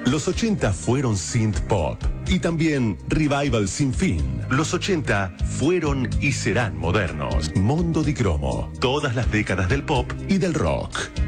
Los 80 fueron synth pop y también revival sin fin. Los 80 fueron y serán modernos. Mondo di Cromo. Todas las décadas del pop y del rock.